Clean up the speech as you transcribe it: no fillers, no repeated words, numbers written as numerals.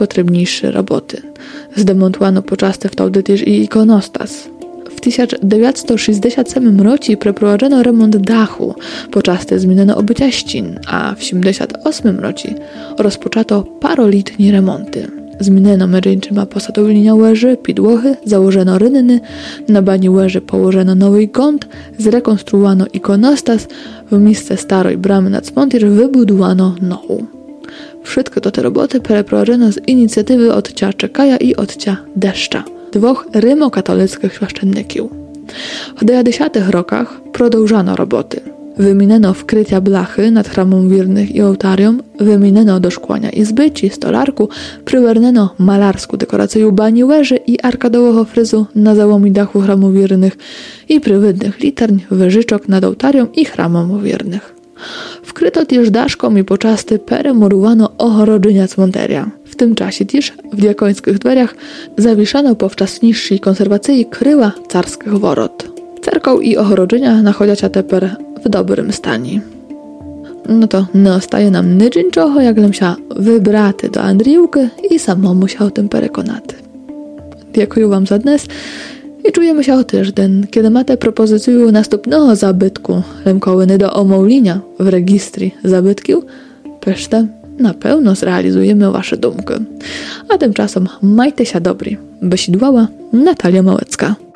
najpotrebniejsze roboty. Zdemontowano počasté wtedy też i ikonostas. W 1967 roці przeprowadzono remont dachu, počasté zmieniono obycia ścin, a w 1978 roці rozpoczęto parolitni remonty. Zmieniono mężczyzna posadowlenia łyży, podłogi, założono rynny, na bani łyży położono nowy gąd, zrekonstruowano ikonostas, w miejsce starej bramy na cmentarz wybudowano nową. Wszystkie te roboty przeprowadzono z inicjatywy odcia Czekaja i odcia Deszcza, dwóch rymokatolickich święcenników. W 90. rokach продовжano roboty. Wymieniono wkrycia blachy nad chramem wiernych i ołtarium, wymieniono do szkłania izby czy stolarku, przywarniono malarską dekorację bani łyży i arkadowego fryzu na załomie dachu chramu wiernych i prywatnych litarń, wyżyczok nad ołtarium i chramem wiernych. Wkryto też daszką i počasté peremurowano ogrodzenia cmentarza. W tym czasie też w diakońskich dwerach zawieszano powczas niższej konserwacji kryła carskich worot. Cerkoł i ogrodzenia nachodzą się teper w dobrym stanie. No to nie ostaje nam niczego, jak się wybrać do Andriówki i samemu się o tym przekonać. Dziękuję wam za dnes i czujemy się o tydzień, kiedy macie propozycję następnego zabytku lemkołyny do omówienia w rejestrze zabytków. Piszcie, na pewno zrealizujemy wasze dumki. A tymczasem majcie się dobry. Besidłała Natalia Małecka.